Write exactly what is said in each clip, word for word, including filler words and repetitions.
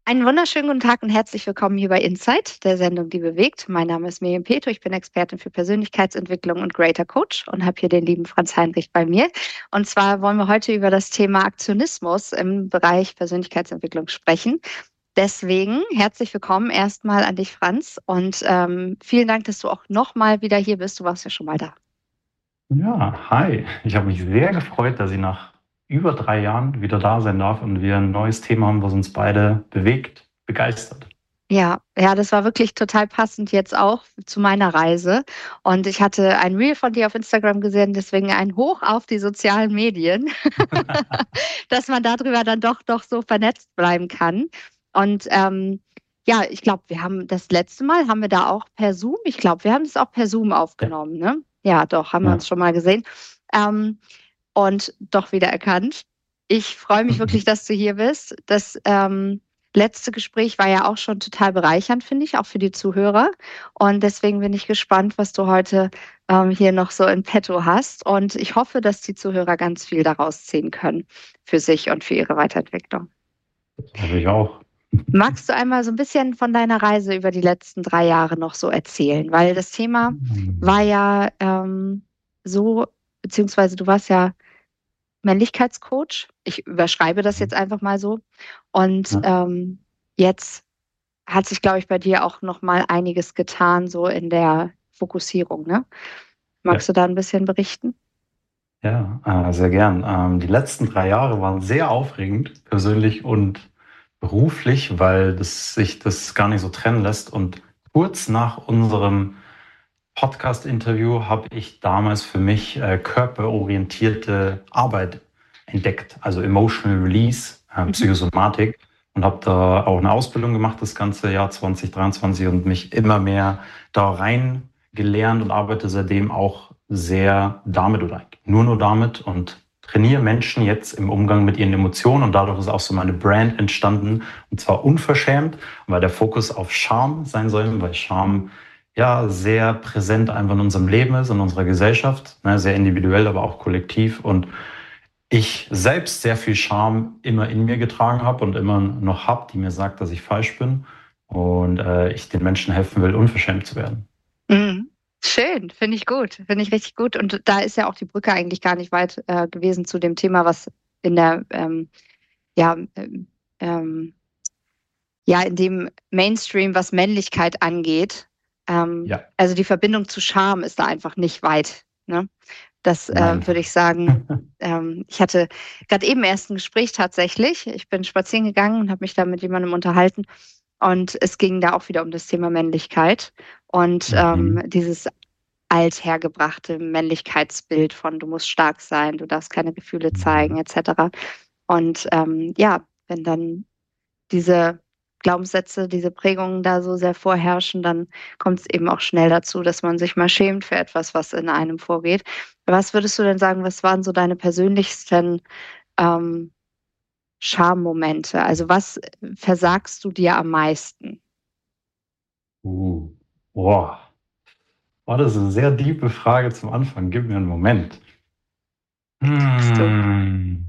Einen wunderschönen guten Tag und herzlich willkommen hier bei Insight, der Sendung, die bewegt. Mein Name ist Miriam Peto, ich bin Expertin für Persönlichkeitsentwicklung und Greater Coach und habe hier den lieben Franz Heinrich bei mir. Und zwar wollen wir heute über das Thema Aktionismus im Bereich Persönlichkeitsentwicklung sprechen. Deswegen herzlich willkommen erstmal an dich, Franz, und ähm, vielen Dank, dass du auch nochmal wieder hier bist. Du warst ja schon mal da. Ja, hi. Ich habe mich sehr gefreut, dass ich nach über drei Jahren wieder da sein darf und wir ein neues Thema haben, was uns beide bewegt, begeistert. Ja, ja, das war wirklich total passend jetzt auch zu meiner Reise. Und ich hatte ein Reel von dir auf Instagram gesehen, deswegen ein Hoch auf die sozialen Medien, dass man darüber dann doch doch so vernetzt bleiben kann. Und ähm, ja, ich glaube, wir haben das letzte Mal, haben wir da auch per Zoom, ich glaube, wir haben es auch per Zoom Ja, aufgenommen, ne? Ja, doch, haben wir uns ja. schon mal gesehen. Ähm, und doch wieder erkannt. Ich freue mich wirklich, dass du hier bist. Das ähm, letzte Gespräch war ja auch schon total bereichernd, finde ich, auch für die Zuhörer. Und deswegen bin ich gespannt, was du heute ähm, hier noch so in petto hast. Und ich hoffe, dass die Zuhörer ganz viel daraus ziehen können für sich und für ihre Weiterentwicklung. Das hoffe ich auch. Magst du einmal so ein bisschen von deiner Reise über die letzten drei Jahre noch so erzählen? Weil das Thema war ja ähm, so, beziehungsweise du warst ja Männlichkeitscoach. Ich überschreibe das jetzt einfach mal so. Und Ja, ähm, jetzt hat sich, glaube ich, bei dir auch noch mal einiges getan, so in der Fokussierung, ne? ja, Magst du da ein bisschen berichten? ja, äh, sehr gern. Ähm, die letzten drei Jahre waren sehr aufregend, persönlich und beruflich, weil das, sich das gar nicht so trennen lässt. Und kurz nach unserem Podcast-Interview habe ich damals für mich äh, körperorientierte Arbeit entdeckt, also Emotional Release, äh, Mhm. Psychosomatik, und habe da auch eine Ausbildung gemacht das ganze Jahr zwanzig dreiundzwanzig und mich immer mehr da rein gelernt und arbeite seitdem auch sehr damit oder nur nur damit und trainiere Menschen jetzt im Umgang mit ihren Emotionen, und dadurch ist auch so meine Brand entstanden, und zwar unverschämt, weil der Fokus auf Scham sein soll, weil Scham ja sehr präsent einfach in unserem Leben ist, in unserer Gesellschaft, ne, sehr individuell, aber auch kollektiv. Und ich selbst sehr viel Scham immer in mir getragen habe und immer noch habe, die mir sagt, dass ich falsch bin und äh, ich den Menschen helfen will, unverschämt zu werden. Mhm. Schön, finde ich gut, finde ich richtig gut. Und da ist ja auch die Brücke eigentlich gar nicht weit äh, gewesen zu dem Thema, was in der, ähm, ja, ähm, ähm, ja, in dem Mainstream, was Männlichkeit angeht. Ähm, Ja, also die Verbindung zu Scham ist da einfach nicht weit, ne? Das äh, nein. würde ich sagen. Ähm, ich hatte gerade eben erst ein Gespräch tatsächlich. Ich bin spazieren gegangen und habe mich da mit jemandem unterhalten. Und es ging da auch wieder um das Thema Männlichkeit und ähm, Mhm. dieses althergebrachte Männlichkeitsbild von du musst stark sein, du darfst keine Gefühle zeigen, Mhm. et cetera. Und ähm, ja, wenn dann diese Glaubenssätze, diese Prägungen da so sehr vorherrschen, dann kommt es eben auch schnell dazu, dass man sich mal schämt für etwas, was in einem vorgeht. Was würdest du denn sagen, was waren so deine persönlichsten ähm, Schammomente? Also was versagst du dir am meisten? Uh. Boah. Boah, das ist eine sehr tiefe Frage zum Anfang. Gib mir einen Moment. Darfst du? Hm.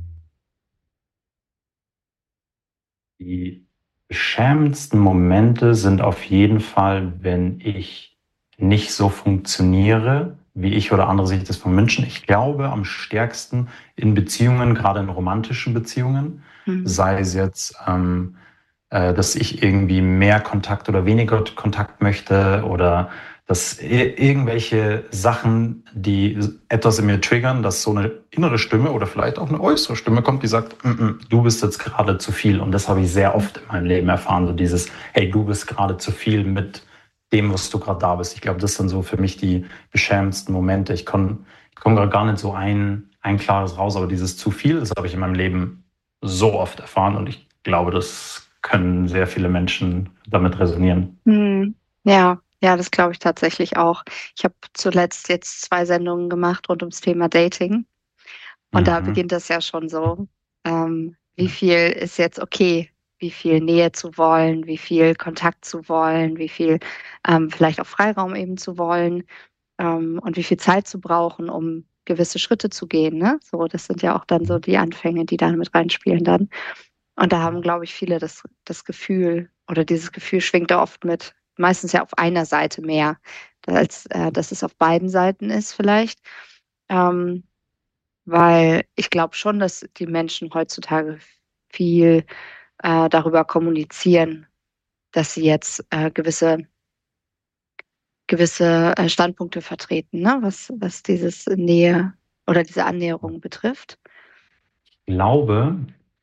Die beschämendsten Momente sind auf jeden Fall, wenn ich nicht so funktioniere, wie ich oder andere sich das von wünschen. Ich glaube am stärksten in Beziehungen, gerade in romantischen Beziehungen, Mhm. sei es jetzt, ähm, äh, dass ich irgendwie mehr Kontakt oder weniger Kontakt möchte, oder dass irgendwelche Sachen, die etwas in mir triggern, dass so eine innere Stimme oder vielleicht auch eine äußere Stimme kommt, die sagt, mm -mm, du bist jetzt gerade zu viel. Und das habe ich sehr oft in meinem Leben erfahren, so dieses, hey, du bist gerade zu viel mit dem, was du gerade da bist. Ich glaube, das sind so für mich die beschämendsten Momente. Ich komme ich komm gerade gar nicht so ein, ein klares raus, aber dieses zu viel, das habe ich in meinem Leben so oft erfahren, und ich glaube, das können sehr viele Menschen damit resonieren. Mhm. Ja, ja, das glaube ich tatsächlich auch. Ich habe zuletzt jetzt zwei Sendungen gemacht rund ums Thema Dating. Und da Mhm. beginnt das ja schon so. Ähm, wie viel ist jetzt okay? Wie viel Nähe zu wollen? Wie viel Kontakt zu wollen? Wie viel ähm, vielleicht auch Freiraum eben zu wollen? Ähm, und wie viel Zeit zu brauchen, um gewisse Schritte zu gehen, ne? So, das sind ja auch dann so die Anfänge, die da mit reinspielen dann. Und da haben, glaube ich, viele das, das Gefühl, oder dieses Gefühl schwingt da oft mit, meistens ja auf einer Seite mehr, als äh, dass es auf beiden Seiten ist vielleicht. Ähm, weil ich glaube schon, dass die Menschen heutzutage viel äh, darüber kommunizieren, dass sie jetzt äh, gewisse, gewisse äh, Standpunkte vertreten, ne? was, was dieses Nähe oder diese Annäherung betrifft. Ich glaube,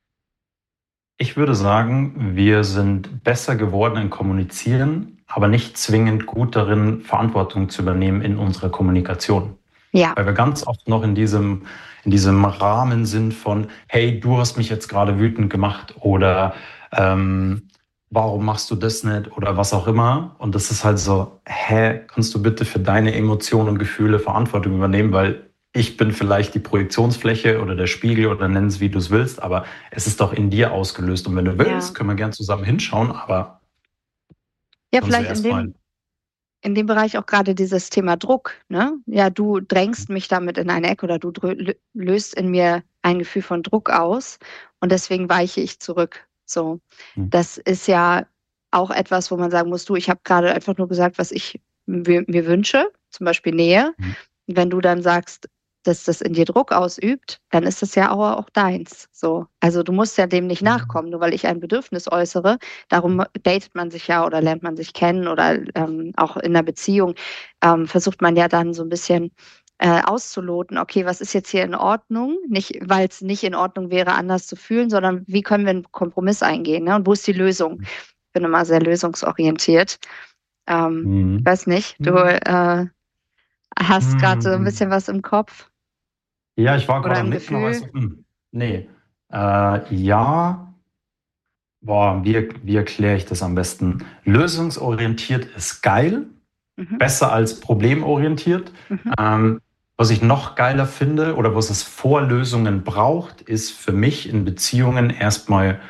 ich würde sagen, wir sind besser geworden in Kommunizieren, aber nicht zwingend gut darin, Verantwortung zu übernehmen in unserer Kommunikation. Ja. Weil wir ganz oft noch in diesem, in diesem Rahmen sind von, hey, du hast mich jetzt gerade wütend gemacht oder ähm, warum machst du das nicht oder was auch immer. Und das ist halt so, hä, kannst du bitte für deine Emotionen und Gefühle Verantwortung übernehmen, weil ich bin vielleicht die Projektionsfläche oder der Spiegel oder nenn es, wie du es willst, aber es ist doch in dir ausgelöst. Und wenn du willst, Ja. können wir gern zusammen hinschauen, aber ja, vielleicht in dem, mal. in dem Bereich auch gerade dieses Thema Druck. Ne? Ja, du drängst mich damit in eine Ecke oder du löst in mir ein Gefühl von Druck aus und deswegen weiche ich zurück. So, Hm. das ist ja auch etwas, wo man sagen muss, du, ich habe gerade einfach nur gesagt, was ich mir, mir wünsche, zum Beispiel Nähe. Hm. Wenn du dann sagst, dass das in dir Druck ausübt, dann ist das ja auch, auch deins. So. Also du musst ja dem nicht nachkommen, nur weil ich ein Bedürfnis äußere. Darum datet man sich ja oder lernt man sich kennen oder ähm, auch in einer Beziehung ähm, versucht man ja dann so ein bisschen äh, auszuloten, okay, was ist jetzt hier in Ordnung? Nicht, weil es nicht in Ordnung wäre, anders zu fühlen, sondern wie können wir einen Kompromiss eingehen? Ne? Und wo ist die Lösung? Ich bin immer sehr lösungsorientiert. Ähm, Mhm. Ich weiß nicht, du äh, hast mhm. gerade so ein bisschen was im Kopf? Ja, ich war Oder gerade am im Nicken, aber Gefühl? weißt du, hm, nee. Äh, ja, boah, wie, wie erkläre ich das am besten? Lösungsorientiert ist geil, Mhm. besser als problemorientiert. Mhm. Ähm, was ich noch geiler finde oder was es vor Lösungen braucht, ist für mich in Beziehungen erstmal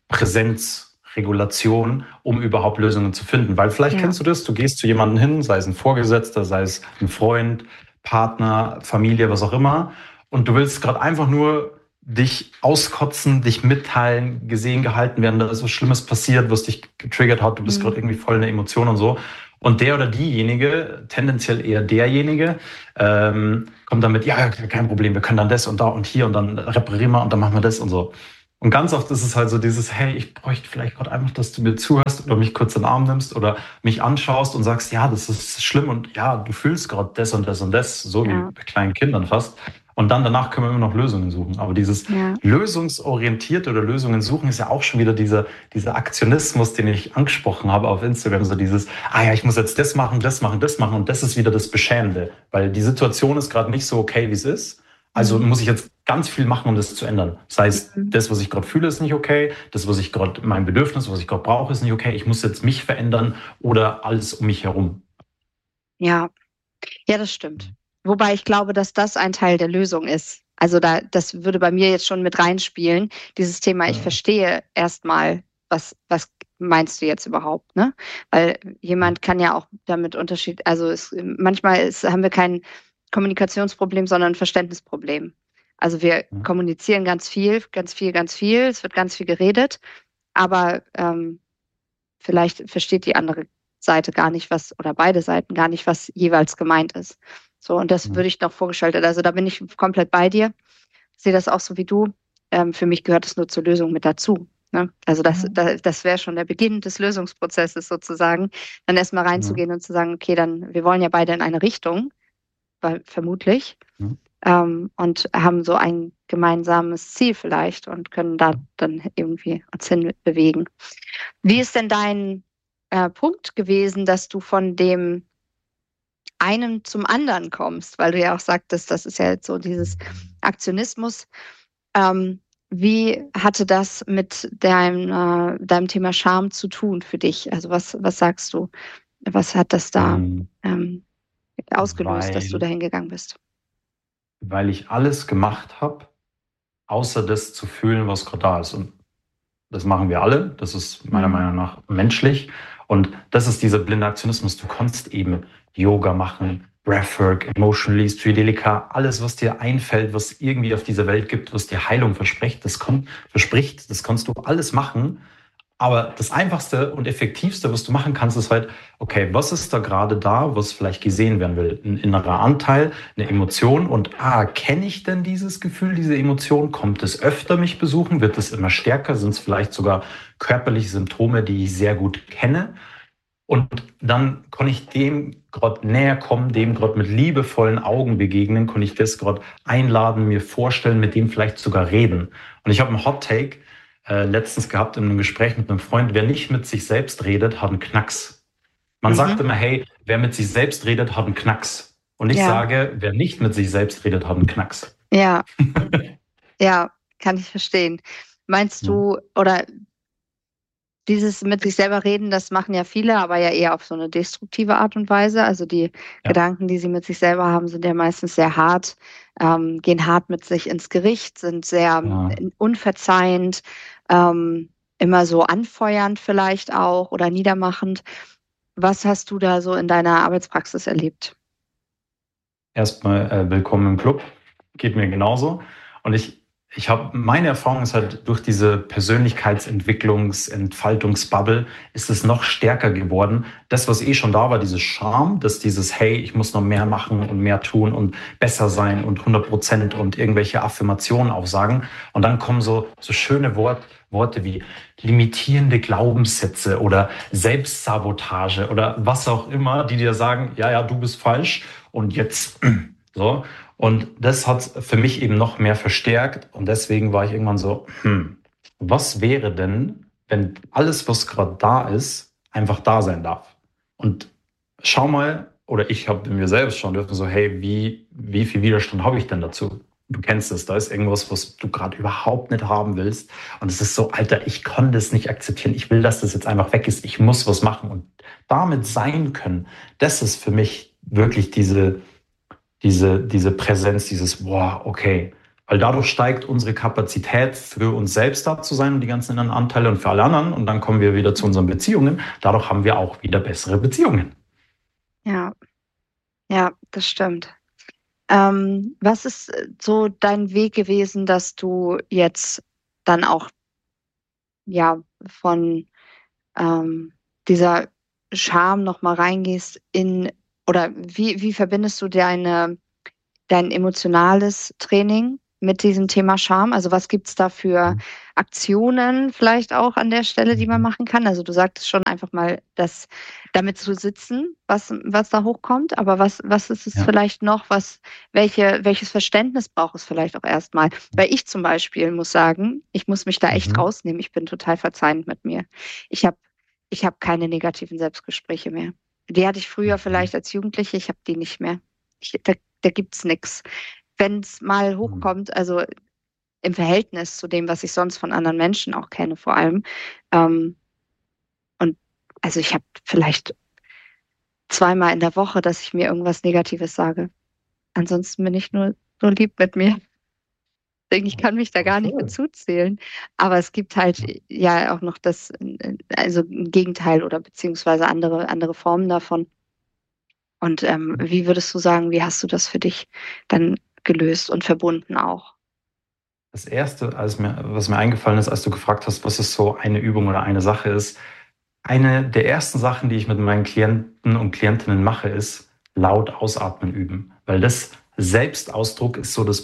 Präsenzregulation, um überhaupt Lösungen zu finden. Weil vielleicht Ja. kennst du das, du gehst zu jemandem hin, sei es ein Vorgesetzter, sei es ein Freund, Partner, Familie, was auch immer, und du willst gerade einfach nur dich auskotzen, dich mitteilen, gesehen, gehalten werden, da ist was Schlimmes passiert, was dich getriggert hat, du bist Mhm. gerade irgendwie voll in der Emotion und so. Und der oder diejenige, tendenziell eher derjenige, ähm, kommt damit, ja, kein Problem, wir können dann das und da und hier und dann reparieren wir und dann machen wir das und so. Und ganz oft ist es halt so dieses, hey, ich bräuchte vielleicht gerade einfach, dass du mir zuhörst oder mich kurz in den Arm nimmst oder mich anschaust und sagst, ja, das ist schlimm und ja, du fühlst gerade das und das und das, so Ja. wie bei kleinen Kindern fast. Und dann danach können wir immer noch Lösungen suchen. Aber dieses Ja. lösungsorientierte oder Lösungen suchen ist ja auch schon wieder dieser, dieser Aktionismus, den ich angesprochen habe auf Instagram. So dieses, ah ja, ich muss jetzt das machen, das machen, das machen. Und das ist wieder das Beschämende. Weil die Situation ist gerade nicht so okay, wie es ist. Also Mhm. muss ich jetzt ganz viel machen, um das zu ändern. Das heißt, Mhm. das, was ich gerade fühle, ist nicht okay. Das, was ich gerade, mein Bedürfnis, was ich gerade brauche, ist nicht okay. Ich muss jetzt mich verändern oder alles um mich herum. Ja, ja, das stimmt. Wobei ich glaube, dass das ein Teil der Lösung ist. Also da, das würde bei mir jetzt schon mit reinspielen, dieses Thema, ich Ja. verstehe erstmal, was, was meinst du jetzt überhaupt, ne? Weil jemand kann ja auch damit Unterschied, also es, manchmal ist, haben wir kein Kommunikationsproblem, sondern ein Verständnisproblem. Also wir Ja. kommunizieren ganz viel, ganz viel, ganz viel, es wird ganz viel geredet, aber ähm, vielleicht versteht die andere Seite gar nicht, was, oder beide Seiten gar nicht, was jeweils gemeint ist. So, und das Ja. würde ich noch vorgestellt. Also da bin ich komplett bei dir. Ich sehe das auch so wie du. Ähm, für mich gehört es nur zur Lösung mit dazu. Ne? Also das, Ja. da, das wäre schon der Beginn des Lösungsprozesses sozusagen, dann erstmal reinzugehen und zu sagen, okay, dann, wir wollen ja beide in eine Richtung, weil, vermutlich, Ja. ähm, und haben so ein gemeinsames Ziel vielleicht und können da dann irgendwie uns hin bewegen. Wie ist denn dein äh, Punkt gewesen, dass du von dem einen zum anderen kommst? Weil du ja auch sagtest, das ist ja jetzt so dieses Aktionismus. Ähm, wie hatte das mit deinem, äh, deinem Thema Scham zu tun für dich? Also was, was sagst du? Was hat das da Mhm. ähm, ausgelöst, dass du Weil, dahin gegangen bist? weil ich alles gemacht habe, außer das zu fühlen, was gerade da ist. Und das machen wir alle. Das ist meiner Mhm. Meinung nach menschlich. Und das ist dieser blinde Aktionismus. Du kannst eben Yoga machen, Breathwork, Emotionally, Psychedelika, alles, was dir einfällt, was irgendwie auf dieser Welt gibt, was dir Heilung verspricht, das, kon- verspricht, das kannst du alles machen. Aber das Einfachste und Effektivste, was du machen kannst, ist halt, okay, was ist da gerade da, was vielleicht gesehen werden will? Ein innerer Anteil, eine Emotion und, ah, kenne ich denn dieses Gefühl, diese Emotion? Kommt es öfter mich besuchen? Wird es immer stärker? Sind es vielleicht sogar körperliche Symptome, die ich sehr gut kenne? Und dann kann ich dem gerade näher kommen, dem gerade mit liebevollen Augen begegnen, kann ich das gerade einladen, mir vorstellen, mit dem vielleicht sogar reden. Und ich habe einen Hot Take äh, letztens gehabt in einem Gespräch mit einem Freund, wer nicht mit sich selbst redet, hat einen Knacks. Man sagt Mhm. immer, hey, wer mit sich selbst redet, hat einen Knacks. Und ich Ja, sage, wer nicht mit sich selbst redet, hat einen Knacks. ja, ja, kann ich verstehen. Meinst Ja, du, oder dieses mit sich selber reden, das machen ja viele, aber ja eher auf so eine destruktive Art und Weise. Also die ja, Gedanken, die sie mit sich selber haben, sind ja meistens sehr hart, ähm, gehen hart mit sich ins Gericht, sind sehr ja. ähm, unverzeihend, ähm, immer so anfeuernd vielleicht auch oder niedermachend. Was hast du da so in deiner Arbeitspraxis erlebt? Erstmal äh, willkommen im Club. Geht mir genauso. Und ich, ich habe, meine Erfahrung ist halt, durch diese Persönlichkeitsentwicklungs-, Entfaltungsbubble ist es noch stärker geworden. Das, was eh schon da war, dieses Charme, dass dieses, hey, ich muss noch mehr machen und mehr tun und besser sein und hundert Prozent und irgendwelche Affirmationen aufsagen. Und dann kommen so, so schöne Wort, Worte wie limitierende Glaubenssätze oder Selbstsabotage oder was auch immer, die dir sagen, ja, ja, du bist falsch und jetzt so. Und das hat für mich eben noch mehr verstärkt. Und deswegen war ich irgendwann so, hm, was wäre denn, wenn alles, was gerade da ist, einfach da sein darf? Und schau mal, oder ich habe mir selbst schon dürfen, so, hey, wie, wie viel Widerstand habe ich denn dazu? Du kennst es, da ist irgendwas, was du gerade überhaupt nicht haben willst. Und es ist so, Alter, ich kann das nicht akzeptieren. Ich will, dass das jetzt einfach weg ist. Ich muss was machen. Und damit sein können, das ist für mich wirklich diese, diese, diese Präsenz, dieses, boah, okay. Weil dadurch steigt unsere Kapazität, für uns selbst da zu sein und die ganzen inneren Anteile und für alle anderen. Und dann kommen wir wieder zu unseren Beziehungen. Dadurch haben wir auch wieder bessere Beziehungen. Ja, ja, das stimmt. Ähm, was ist äh, so dein Weg gewesen, dass du jetzt dann auch ja von ähm, dieser Scham noch mal reingehst in oder wie, wie verbindest du deine, dein emotionales Training mit diesem Thema Scham? Also was gibt es da für Aktionen vielleicht auch an der Stelle, die man Mhm. machen kann? Also du sagtest schon einfach mal, das damit zu sitzen, was, was da hochkommt, aber was, was ist es Ja. vielleicht noch, was, welche, welches Verständnis braucht es vielleicht auch erstmal? Weil ich zum Beispiel muss sagen, ich muss mich da echt Mhm. rausnehmen. Ich bin total verzeihend mit mir. Ich habe ich hab keine negativen Selbstgespräche mehr. Die hatte ich früher Mhm. vielleicht als Jugendliche, ich habe die nicht mehr. Ich, da da gibt es nichts. Wenn es mal Mhm. hochkommt, also im Verhältnis zu dem, was ich sonst von anderen Menschen auch kenne, vor allem. Ähm, und also ich habe vielleicht zweimal in der Woche, dass ich mir irgendwas Negatives sage. Ansonsten bin ich nur so lieb mit mir. Ich denke, ich kann mich da Aber gar nicht mit schön. zuzählen. Aber es gibt halt ja auch noch das, äh, also ein Gegenteil oder beziehungsweise andere, andere Formen davon. Und ähm, wie würdest du sagen, wie hast du das für dich dann gelöst und verbunden auch? Das Erste, als mir, was mir eingefallen ist, als du gefragt hast, was es so eine Übung oder eine Sache ist, eine der ersten Sachen, die ich mit meinen Klienten und Klientinnen mache, ist laut ausatmen üben. Weil das Selbstausdruck ist so das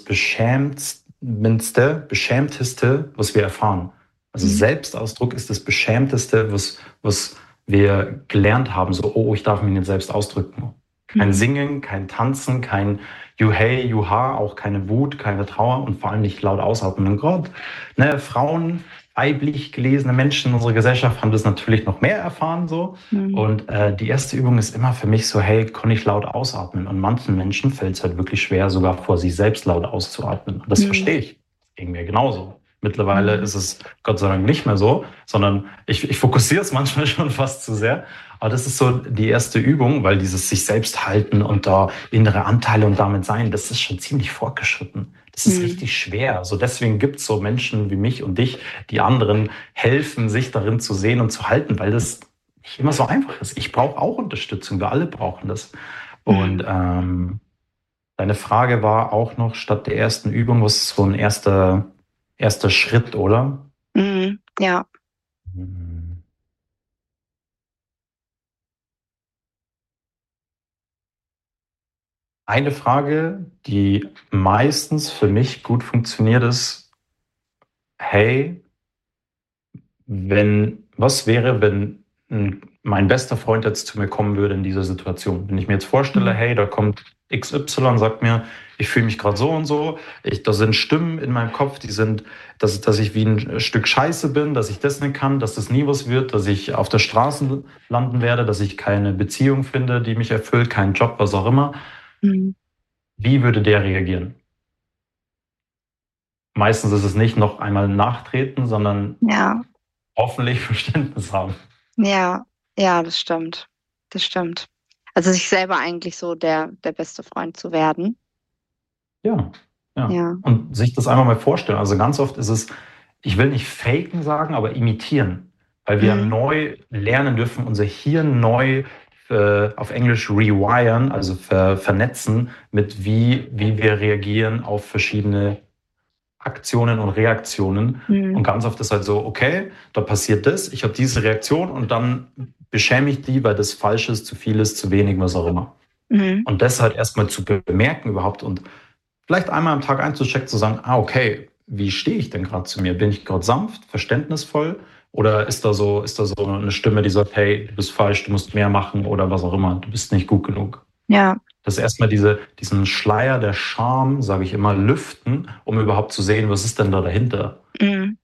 beschämendste, beschämteste, was wir erfahren. Also Mhm. Selbstausdruck ist das Beschämteste, was, was wir gelernt haben. So, oh, ich darf mich nicht selbst ausdrücken. Kein Mhm. Singen, kein Tanzen, kein Juhei, Juha, auch keine Wut, keine Trauer und vor allem nicht laut ausatmen. Und Gott, ne, Frauen, weiblich gelesene Menschen in unserer Gesellschaft haben das natürlich noch mehr erfahren so. Mhm. Und äh, die erste Übung ist immer für mich so, hey, kann ich laut ausatmen? Und manchen Menschen fällt es halt wirklich schwer, sogar vor sich selbst laut auszuatmen. Und das Mhm. verstehe ich. Das ging mir genauso. Mittlerweile Mhm. ist es Gott sei Dank nicht mehr so, sondern ich, ich fokussiere es manchmal schon fast zu sehr. Aber das ist so die erste Übung, weil dieses sich selbst halten und da innere Anteile und damit sein, das ist schon ziemlich fortgeschritten. Das ist Mhm. richtig schwer. Also deswegen gibt es so Menschen wie mich und dich, die anderen helfen, sich darin zu sehen und zu halten, weil das nicht immer so einfach ist. Ich brauche auch Unterstützung. Wir alle brauchen das. Und ähm, deine Frage war auch noch statt der ersten Übung, was ist so ein erster, erster Schritt, oder? Mhm. Ja. Hm. Eine Frage, die meistens für mich gut funktioniert, ist, hey, wenn, was wäre, wenn ein, mein bester Freund jetzt zu mir kommen würde in dieser Situation? Wenn ich mir jetzt vorstelle, Mhm. hey, da kommt X Y, sagt mir, ich fühle mich gerade so und so, ich, da sind Stimmen in meinem Kopf, die sind, dass, dass ich wie ein Stück Scheiße bin, dass ich das nicht kann, dass das nie was wird, dass ich auf der Straße landen werde, dass ich keine Beziehung finde, die mich erfüllt, keinen Job, was auch immer. Mhm. Wie würde der reagieren? Meistens ist es nicht noch einmal nachtreten, sondern Ja. hoffentlich Verständnis haben. Ja. Ja, das stimmt. Das stimmt. Also sich selber eigentlich so der, der beste Freund zu werden. Ja, ja. Ja. Und sich das einmal mal vorstellen. Also ganz oft ist es, ich will nicht faken sagen, aber imitieren. Weil wir Mhm. neu lernen dürfen, unser Hirn neu äh, auf Englisch rewiren, also ver vernetzen mit wie, wie wir reagieren auf verschiedene Aktionen und Reaktionen. Und Mhm. ganz oft ist halt so, okay, da passiert das, ich habe diese Reaktion und dann beschäme ich die, weil das falsch ist, zu viel ist, zu wenig, was auch immer. Mhm. Und das halt erstmal zu bemerken überhaupt und vielleicht einmal am Tag einzuchecken, zu sagen, ah, okay, wie stehe ich denn gerade zu mir? Bin ich gerade sanft, verständnisvoll? Oder ist da so, ist da so eine Stimme, die sagt, hey, du bist falsch, du musst mehr machen oder was auch immer, du bist nicht gut genug? Ja. Das ist erstmal diese, diesen Schleier der Scham, sage ich immer, lüften, um überhaupt zu sehen, was ist denn da dahinter? Mhm.